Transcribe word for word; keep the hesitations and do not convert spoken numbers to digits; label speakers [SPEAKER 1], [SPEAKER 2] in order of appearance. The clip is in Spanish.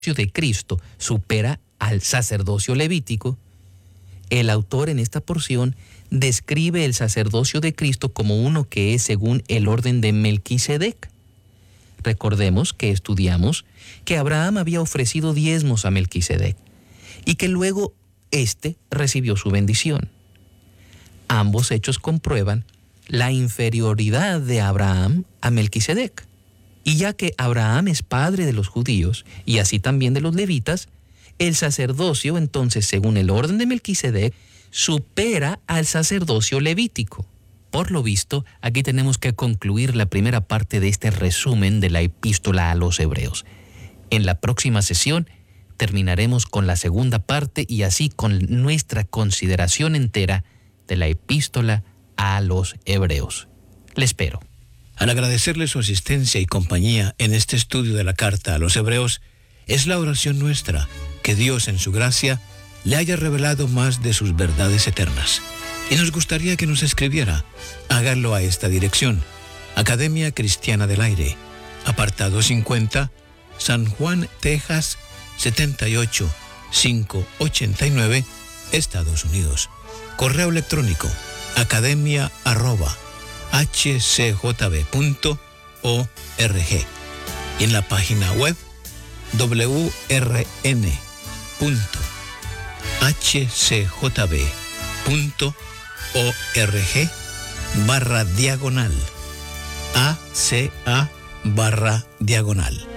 [SPEAKER 1] de Cristo supera al sacerdocio levítico, el autor en esta porción describe el sacerdocio de Cristo como uno que es según el orden de Melquisedec. Recordemos que estudiamos que Abraham había ofrecido diezmos a Melquisedec y que luego éste recibió su bendición. Ambos hechos comprueban la inferioridad de Abraham a Melquisedec. Y ya que Abraham es padre de los judíos y así también de los levitas, el sacerdocio, entonces, según el orden de Melquisedec, supera al sacerdocio levítico. Por lo visto, aquí tenemos que concluir la primera parte de este resumen de la epístola a los Hebreos. En la próxima sesión terminaremos con la segunda parte y así con nuestra consideración entera de la epístola a los Hebreos. Le espero.
[SPEAKER 2] Al agradecerle su asistencia y compañía en este estudio de la carta a los Hebreos, es la oración nuestra que Dios en su gracia le haya revelado más de sus verdades eternas. Y nos gustaría que nos escribiera. Hágalo a esta dirección: Academia Cristiana del Aire, apartado cincuenta, San Juan, Texas, setenta y ocho mil quinientos ochenta y nueve, Estados Unidos. Correo electrónico: academia arroba h c j b punto org. Y en la página web w r n punto h c j b punto org barra diagonal A C A barra diagonal.